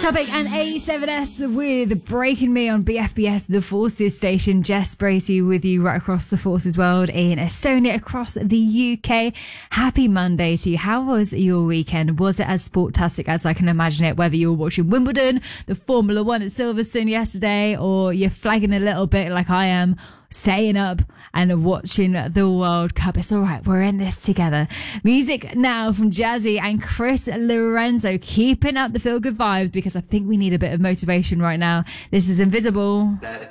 Topic and A7S with Breaking Me on BFBS, the Forces station. Jess Bracey with you right across the Forces world in Estonia, across the UK. Happy Monday to you. How was your weekend? Was it as sportastic as I can imagine it? Whether you were watching Wimbledon, the Formula One at Silverstone yesterday, or you're flagging a little bit like I am, staying up and watching the World Cup. It's all right. We're in this together. Music now from Jazzy and Chris Lorenzo, keeping up the feel-good vibes because I think we need a bit of motivation right now. This is Invisible. Let